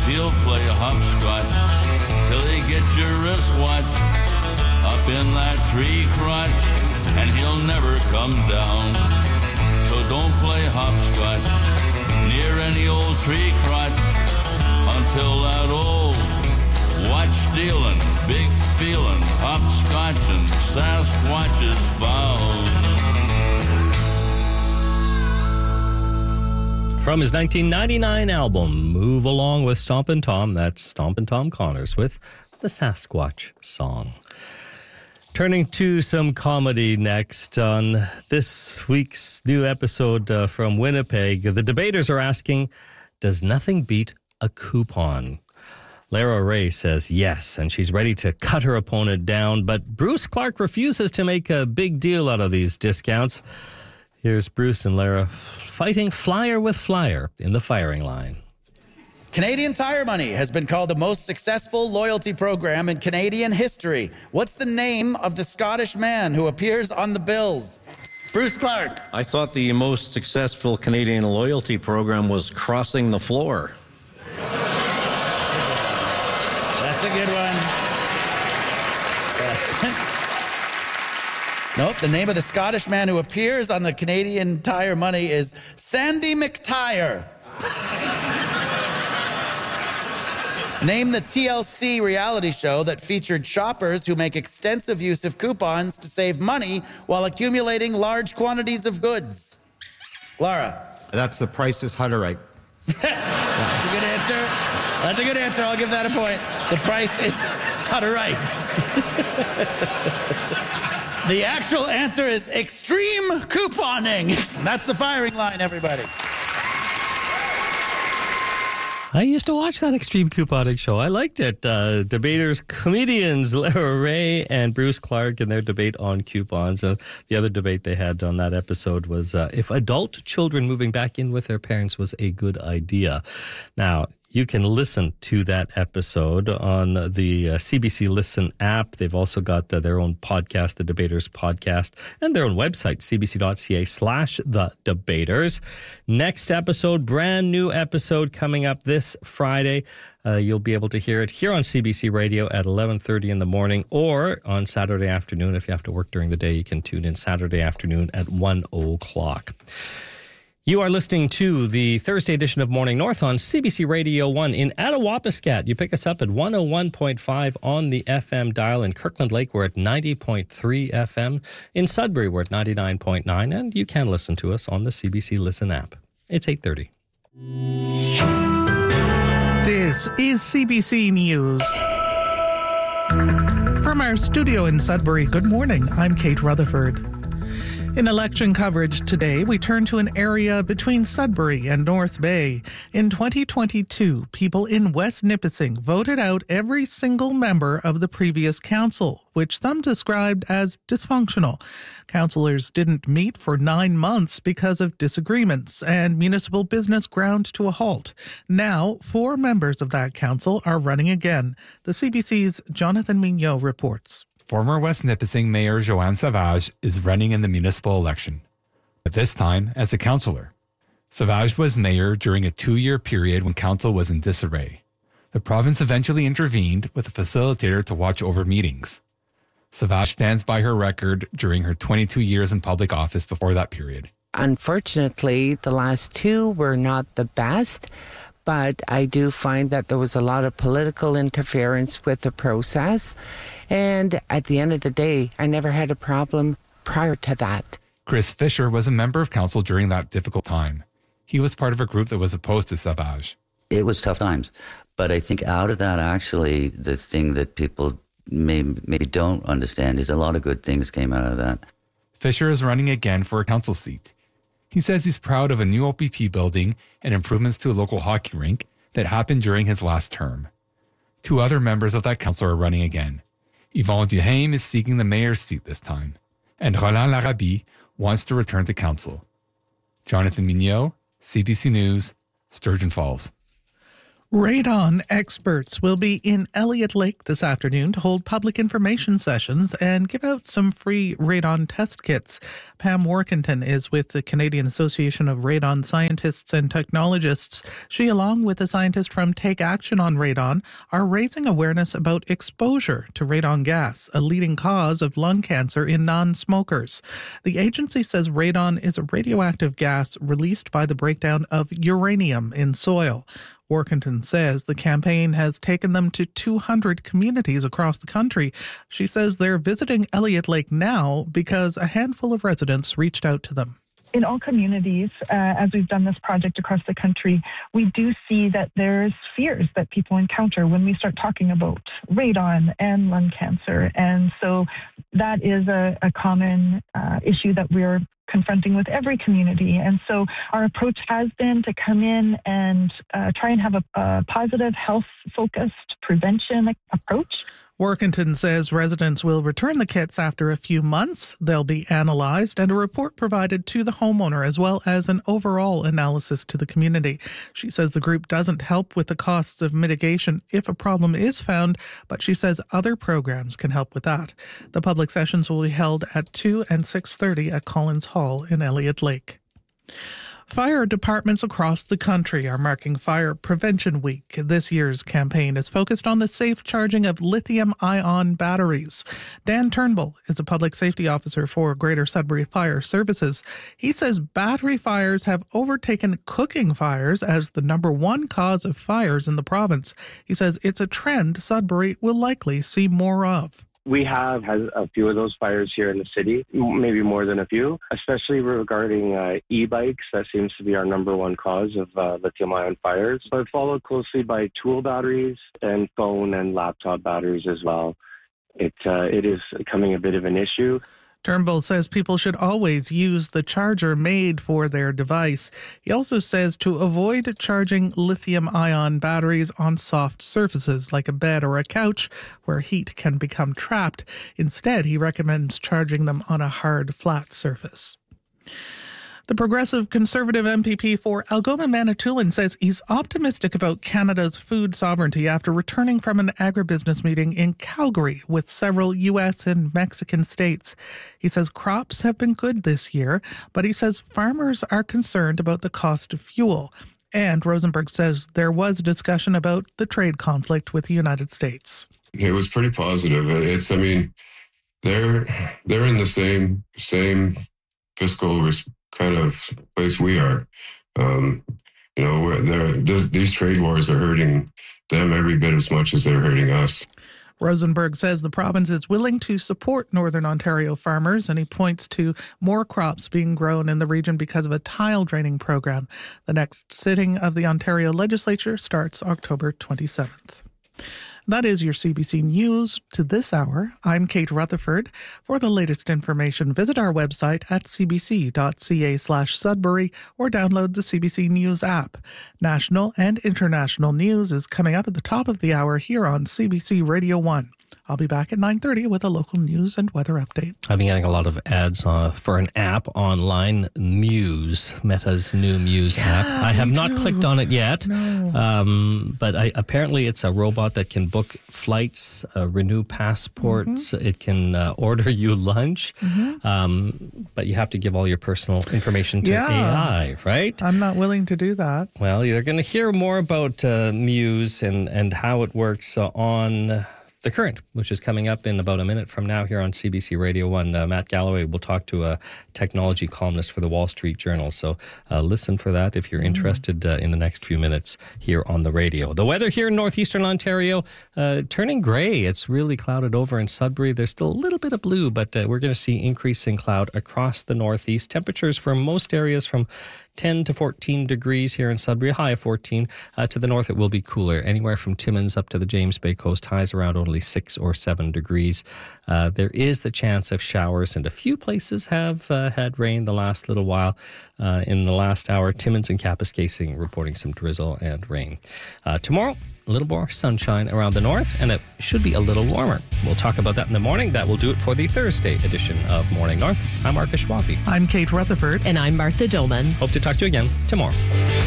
he'll play hopscotch till he gets your wristwatch up in that tree crotch, and he'll never come down. So don't play hopscotch near any old tree crotch until that old watch stealing, big feeling, hopscotching Sasquatch is found. From his 1999 album, Move Along with Stompin' Tom, that's Stompin' Tom Connors with the Sasquatch song. Turning to some comedy next on this week's new episode from Winnipeg. The debaters are asking, does nothing beat a coupon? Lara Ray says yes, and she's ready to cut her opponent down, but Bruce Clark refuses to make a big deal out of these discounts. Here's Bruce and Lara fighting flyer with flyer in the firing line. Canadian Tire Money has been called the most successful loyalty program in Canadian history. What's the name of the Scottish man who appears on the bills? Bruce Clark. I thought the most successful Canadian loyalty program was Crossing the Floor. That's a good one. Nope, the name of the Scottish man who appears on the Canadian Tire Money is Sandy McTire. Name the TLC reality show that featured shoppers who make extensive use of coupons to save money while accumulating large quantities of goods. Lara. That's The Price is Hutterite. That's a good answer. That's a good answer. I'll give that a point. The Price is Hutterite. The actual answer is extreme couponing. That's the firing line, everybody. I used to watch that extreme couponing show. I liked it. Debaters, comedians, Lara Ray and Bruce Clark in their debate on coupons. The other debate they had on that episode was if adult children moving back in with their parents was a good idea. Now, you can listen to that episode on the CBC Listen app. They've also got their own podcast, The Debaters Podcast, and their own website, cbc.ca/The Debaters. Next episode, brand new episode coming up this Friday. You'll be able to hear it here on CBC Radio at 11:30 in the morning, or on Saturday afternoon. If you have to work during the day, you can tune in Saturday afternoon at 1 o'clock. You are listening to the Thursday edition of Morning North on CBC Radio 1 in Attawapiskat. You pick us up at 101.5 on the FM dial. In Kirkland Lake, we're at 90.3 FM. In Sudbury, we're at 99.9, and you can listen to us on the CBC Listen app. It's 8:30. This is CBC News. From our studio in Sudbury, good morning. I'm Kate Rutherford. In election coverage today, we turn to an area between Sudbury and North Bay. In 2022, people in West Nipissing voted out every single member of the previous council, which some described as dysfunctional. Councillors didn't meet for 9 months because of disagreements, and municipal business ground to a halt. Now, 4 members of that council are running again. The CBC's Jonathan Mignot reports. Former West Nipissing Mayor Joanne Savage is running in the municipal election, but this time as a councillor. Savage was mayor during a 2-year period when council was in disarray. The province eventually intervened with a facilitator to watch over meetings. Savage stands by her record during her 22 years in public office before that period. Unfortunately, the last 2 were not the best, but I do find that there was a lot of political interference with the process. And at the end of the day, I never had a problem prior to that. Chris Fisher was a member of council during that difficult time. He was part of a group that was opposed to Savage. It was tough times. But I think out of that, actually, the thing that people maybe don't understand is a lot of good things came out of that. Fisher is running again for a council seat. He says he's proud of a new OPP building and improvements to a local hockey rink that happened during his last term. 2 other members of that council are running again. Yvonne Duhaime is seeking the mayor's seat this time, and Roland Larabie wants to return to council. Jonathan Mignot, CBC News, Sturgeon Falls. Radon experts will be in Elliott Lake this afternoon to hold public information sessions and give out some free radon test kits. Pam Workington is with the Canadian Association of Radon Scientists and Technologists. She, along with a scientist from Take Action on Radon, are raising awareness about exposure to radon gas, a leading cause of lung cancer in non-smokers. The agency says radon is a radioactive gas released by the breakdown of uranium in soil. Workington says the campaign has taken them to 200 communities across the country. She says they're visiting Elliott Lake now because a handful of residents reached out to them. In all communities, as we've done this project across the country, we do see that there's fears that people encounter when we start talking about radon and lung cancer. And so that is a common issue that we're confronting with every community. And so our approach has been to come in and try and have a positive, health-focused prevention approach. Workington says residents will return the kits after a few months. They'll be analyzed and a report provided to the homeowner, as well as an overall analysis to the community. She says the group doesn't help with the costs of mitigation if a problem is found, but she says other programs can help with that. The public sessions will be held at 2 and 6:30 at Collins Hall in Elliott Lake. Fire departments across the country are marking Fire Prevention Week. This year's campaign is focused on the safe charging of lithium-ion batteries. Dan Turnbull is a public safety officer for Greater Sudbury Fire Services. He says battery fires have overtaken cooking fires as the number one cause of fires in the province. He says it's a trend Sudbury will likely see more of. We have had a few of those fires here in the city, maybe more than a few, especially regarding e-bikes. That seems to be our number one cause of lithium-ion fires, but followed closely by tool batteries and phone and laptop batteries as well. It is becoming a bit of an issue. Turnbull says people should always use the charger made for their device. He also says to avoid charging lithium-ion batteries on soft surfaces like a bed or a couch where heat can become trapped. Instead, he recommends charging them on a hard, flat surface. The Progressive Conservative MPP for Algoma Manitoulin says he's optimistic about Canada's food sovereignty after returning from an agribusiness meeting in Calgary with several U.S. and Mexican states. He says crops have been good this year, but he says farmers are concerned about the cost of fuel. And Rosenberg says there was discussion about the trade conflict with the United States. It was pretty positive. They're in the same fiscal kind of place we are. These trade wars are hurting them every bit as much as they're hurting us. Rosenberg says the province is willing to support Northern Ontario farmers, and he points to more crops being grown in the region because of a tile draining program. The next sitting of the Ontario Legislature starts October 27th. That is your CBC News to this hour. I'm Kate Rutherford. For the latest information, visit our website at cbc.ca/Sudbury or download the CBC News app. National and international news is coming up at the top of the hour here on CBC Radio 1. I'll be back at 9:30 with a local news and weather update. I've been getting a lot of ads for an app online, Muse, Meta's new Muse app. I have not clicked on it yet, but apparently it's a robot that can book flights, renew passports. Mm-hmm. It can order you lunch, but you have to give all your personal information to AI, right? I'm not willing to do that. Well, you're going to hear more about Muse and how it works on The Current, which is coming up in about a minute from now here on CBC Radio 1. Matt Galloway will talk to a technology columnist for the Wall Street Journal. So listen for that if you're interested in the next few minutes here on the radio. The weather here in northeastern Ontario, turning gray. It's really clouded over in Sudbury. There's still a little bit of blue, but we're going to see increasing cloud across the northeast. Temperatures for most areas from 10 to 14 degrees here in Sudbury, high of 14. To the north, it will be cooler, anywhere from Timmins up to the James Bay coast, highs around only 6 or 7 degrees. There is the chance of showers, and a few places have had rain the last little while. In the last hour, Timmins and Kapuskasing reporting some drizzle and rain. Tomorrow, a little more sunshine around the north, and it should be a little warmer. We'll talk about that in the morning. That will do it for the Thursday edition of Morning North. I'm Marcus Schwabe. I'm Kate Rutherford. And I'm Martha Dolman. Hope to talk to you again tomorrow.